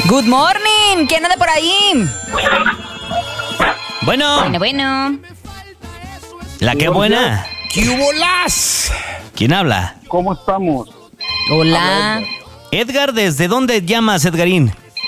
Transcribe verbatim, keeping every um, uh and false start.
Good morning. ¿Quién anda por ahí? Bueno. Bueno, bueno. ¿La qué buena? ¿Qué hubo las? ¿Quién habla? ¿Cómo estamos? Hola. Edgar, ¿desde dónde llamas, Edgarín?